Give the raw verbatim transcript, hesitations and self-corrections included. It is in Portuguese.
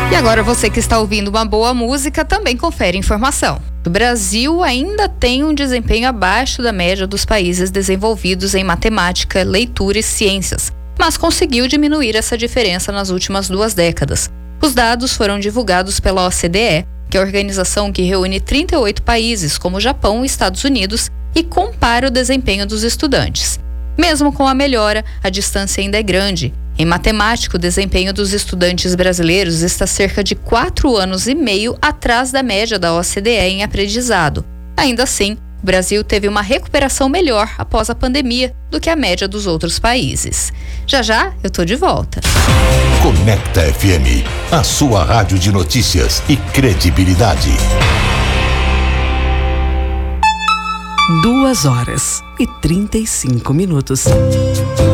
E agora você que está ouvindo uma boa música também confere informação. O Brasil ainda tem um desempenho abaixo da média dos países desenvolvidos em matemática, leitura e ciências, mas conseguiu diminuir essa diferença nas últimas duas décadas. Os dados foram divulgados pela O C D E, que é a organização que reúne trinta e oito países, como Japão e Estados Unidos, e compara o desempenho dos estudantes. Mesmo com a melhora, a distância ainda é grande. Em matemática, o desempenho dos estudantes brasileiros está cerca de quatro anos e meio atrás da média da O C D E em aprendizado. Ainda assim, o Brasil teve uma recuperação melhor após a pandemia do que a média dos outros países. Já já, eu tô de volta. Conecta F M, a sua rádio de notícias e credibilidade. Duas horas e trinta e cinco minutos.